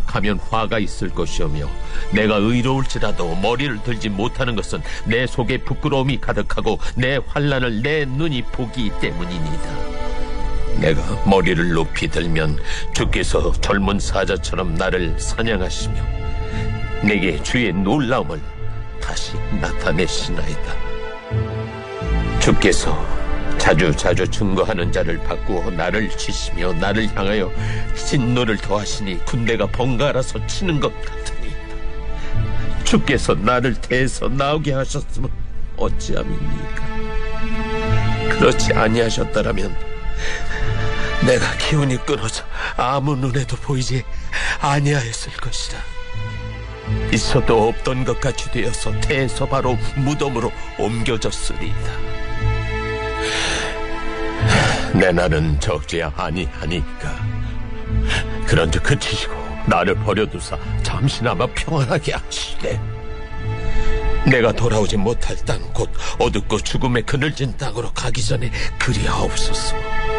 가면 화가 있을 것이오며 내가 의로울지라도 머리를 들지 못하는 것은 내 속에 부끄러움이 가득하고 내 환난을 내 눈이 보기 때문이니이다. 내가 머리를 높이 들면 주께서 젊은 사자처럼 나를 사냥하시며 내게 주의 놀라움을 다시 나타내시나이다. 주께서 자주 증거하는 자를 바꾸어 나를 치시며 나를 향하여 진노를 더하시니 군대가 번갈아서 치는 것 같으니이다. 주께서 나를 대서 나오게 하셨으면 어찌함입니까? 그렇지 아니하셨더라면 내가 기운이 끊어져 아무 눈에도 보이지 아니하였을 것이라. 있어도 없던 것 같이 되어서 태에서 바로 무덤으로 옮겨졌으리이다. 내 날은 적지 아니하니까 그런즉 그치시고 나를 버려두사 잠시나마 평안하게 하시되 내가 돌아오지 못할 땅 곧 어둡고 죽음의 그늘진 땅으로 가기 전에 그리하옵소서.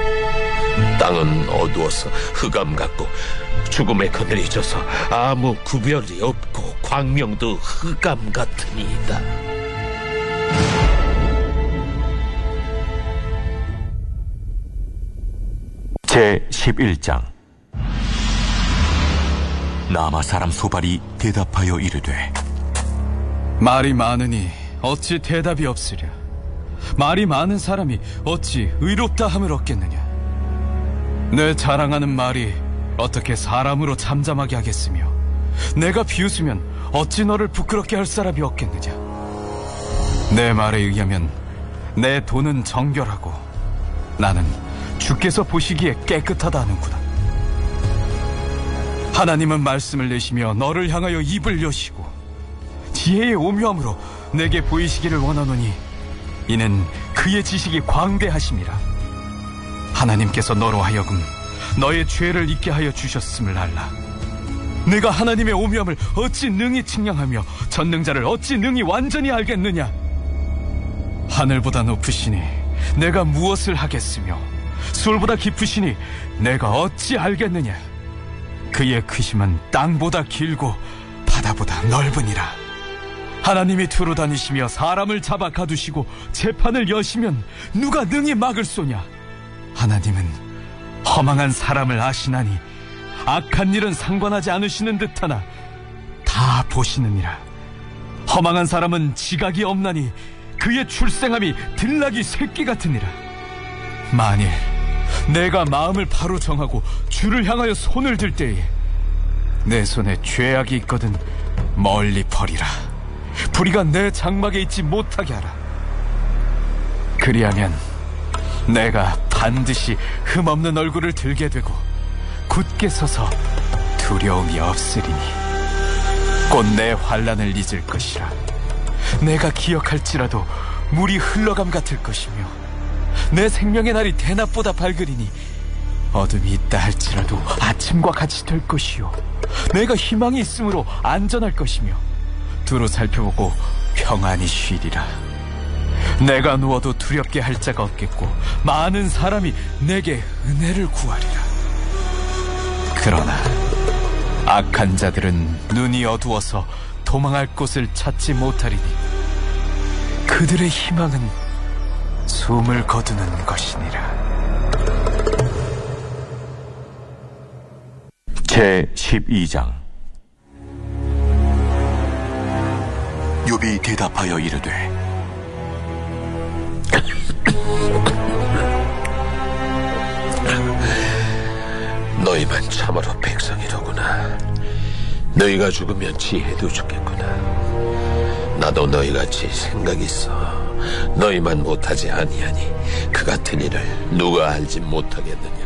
땅은 어두워서 흑암 같고 죽음의 그늘이 져서 아무 구별이 없고 광명도 흑암 같으니이다. 제11장. 나마 사람 소발이 대답하여 이르되 말이 많으니 어찌 대답이 없으랴. 말이 많은 사람이 어찌 의롭다 함을 얻겠느냐. 내 자랑하는 말이 어떻게 사람으로 잠잠하게 하겠으며 내가 비웃으면 어찌 너를 부끄럽게 할 사람이 없겠느냐. 내 말에 의하면 내 돈은 정결하고 나는 주께서 보시기에 깨끗하다 하는구나. 하나님은 말씀을 내시며 너를 향하여 입을 여시고 지혜의 오묘함으로 내게 보이시기를 원하노니 이는 그의 지식이 광대하심이라. 하나님께서 너로 하여금 너의 죄를 잊게 하여 주셨음을 알라. 내가 하나님의 오묘함을 어찌 능히 측량하며 전능자를 어찌 능히 완전히 알겠느냐. 하늘보다 높으시니 내가 무엇을 하겠으며 수월보다 깊으시니 내가 어찌 알겠느냐. 그의 크심은 땅보다 길고 바다보다 넓으니라. 하나님이 두루 다니시며 사람을 잡아 가두시고 재판을 여시면 누가 능히 막을 소냐. 하나님은 허망한 사람을 아시나니 악한 일은 상관하지 않으시는 듯하나 다 보시느니라. 허망한 사람은 지각이 없나니 그의 출생함이 들나귀 새끼 같으니라. 만일 내가 마음을 바로 정하고 주를 향하여 손을 들 때에 내 손에 죄악이 있거든 멀리 버리라. 불의가 내 장막에 있지 못하게 하라. 그리하면 내가 반드시 흠없는 얼굴을 들게 되고 굳게 서서 두려움이 없으리니 곧 내 환난을 잊을 것이라. 내가 기억할지라도 물이 흘러감 같을 것이며 내 생명의 날이 대낮보다 밝으리니 어둠이 있다 할지라도 아침과 같이 될 것이요 내가 희망이 있으므로 안전할 것이며 두루 살펴보고 평안히 쉬리라. 내가 누워도 두렵게 할 자가 없겠고 많은 사람이 내게 은혜를 구하리라. 그러나 악한 자들은 눈이 어두워서 도망할 곳을 찾지 못하리니 그들의 희망은 숨을 거두는 것이니라. 제12장. 욥이 대답하여 이르되 너희만 참으로 백성이로구나. 너희가 죽으면 지혜도 죽겠구나. 나도 너희같이 생각이 있어 너희만 못하지 아니하니 그 같은 일을 누가 알지 못하겠느냐.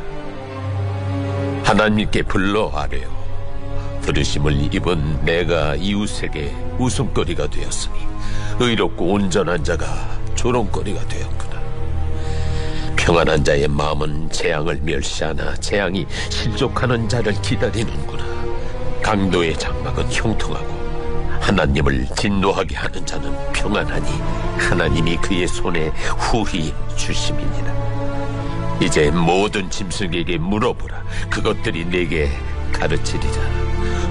하나님께 불러 아뢰어 들으심을 입은 내가 이웃에게 웃음거리가 되었으니 의롭고 온전한 자가 조롱거리가 되었구나. 평안한 자의 마음은 재앙을 멸시하나 재앙이 실족하는 자를 기다리는구나. 강도의 장막은 형통하고 하나님을 진노하게 하는 자는 평안하니 하나님이 그의 손에 후히 주심이니라. 이제 모든 짐승에게 물어보라. 그것들이 내게 가르치리라.